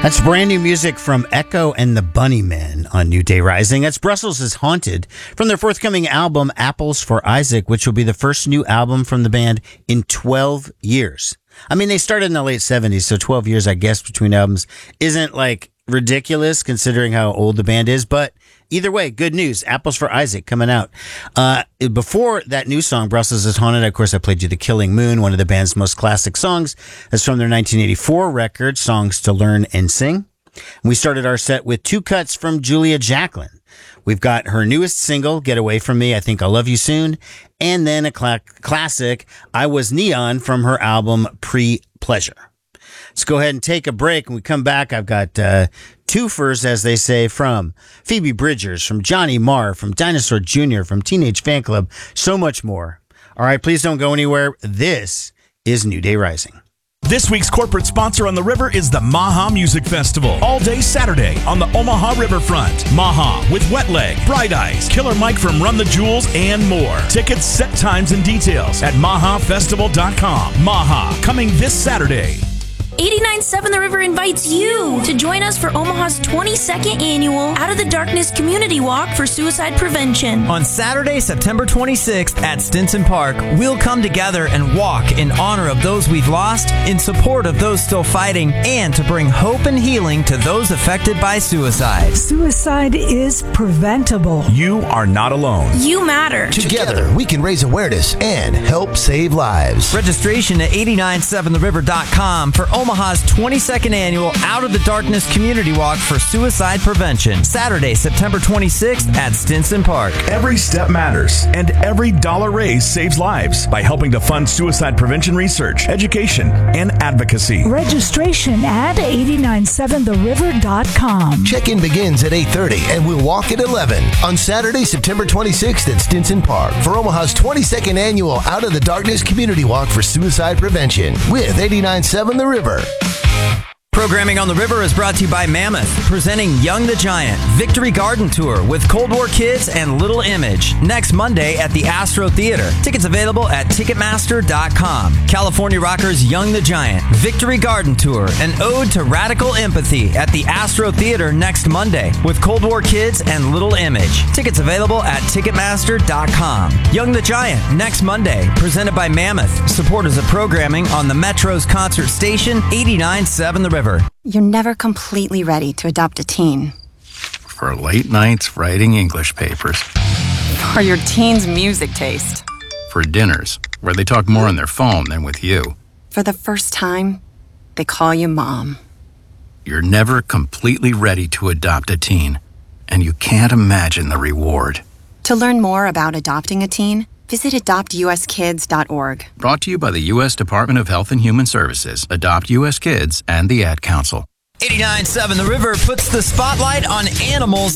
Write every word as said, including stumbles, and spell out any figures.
That's brand new music from Echo and the Bunnymen on New Day Rising. That's Brussels is Haunted from their forthcoming album, Apples for Isaac, which will be the first new album from the band in twelve years. I mean, they started in the late seventies, so twelve years, I guess, between albums isn't like ridiculous considering how old the band is, but either way, good news. Apples for Isaac coming out. Uh, before that new song, Brussels is Haunted, of course, I played you The Killing Moon, one of the band's most classic songs. That's from their nineteen eighty-four record, Songs to Learn and Sing. And we started our set with two cuts from Julia Jacklin. We've got her newest single, Get Away From Me, I Think I'll Love You Soon, and then a cl- classic, I Was Neon, from her album Pre-Pleasure. Let's go ahead and take a break. When we come back, I've got uh, twofers, as they say, from Phoebe Bridgers, from Johnny Marr, from Dinosaur Junior, from Teenage Fan Club, so much more. All right, please don't go anywhere. This is New Day Rising. This week's corporate sponsor on the river is the Maha Music Festival. All day Saturday on the Omaha Riverfront. Maha with Wet Leg, Bright Eyes, Killer Mike from Run the Jewels, and more. Tickets, set times, and details at maha festival dot com. Maha, coming this Saturday. eighty-nine point seven The River invites you to join us for Omaha's twenty-second annual Out of the Darkness Community Walk for Suicide Prevention. On Saturday, September twenty-sixth at Stinson Park, we'll come together and walk in honor of those we've lost, in support of those still fighting, and to bring hope and healing to those affected by suicide. Suicide is preventable. You are not alone. You matter. Together, we can raise awareness and help save lives. Registration at eighty-nine seven the river dot com for Omaha's twenty-second annual Out of the Darkness Community Walk for Suicide Prevention. Saturday, September twenty-sixth at Stinson Park. Every step matters, and every dollar raised saves lives by helping to fund suicide prevention research, education, and advocacy. Registration at eighty-nine seven the river dot com. Check-in begins at eight thirty and we'll walk at eleven on Saturday, September twenty-sixth at Stinson Park for Omaha's twenty-second annual Out of the Darkness Community Walk for Suicide Prevention with eighty-nine point seven The River. Programming on the River is brought to you by Mammoth, presenting Young the Giant Victory Garden Tour with Cold War Kids and Little Image next Monday at the Astro Theater. Tickets available at ticketmaster dot com. California Rockers Young the Giant Victory Garden Tour, an ode to radical empathy at the Astro Theater next Monday with Cold War Kids and Little Image. Tickets available at ticketmaster dot com. Young the Giant next Monday, presented by Mammoth. Supporters of programming on the Metro's concert station, eighty-nine point seven The River. You're never completely ready to adopt a teen. For late nights writing English papers. For your teen's music taste. For dinners where they talk more on their phone than with you. For the first time, they call you mom. You're never completely ready to adopt a teen, and you can't imagine the reward. To learn more about adopting a teen, visit adopt u s kids dot org. Brought to you by the U S Department of Health and Human Services, Adopt U S Kids, and the Ad Council. eighty-nine point seven The River puts the spotlight on animals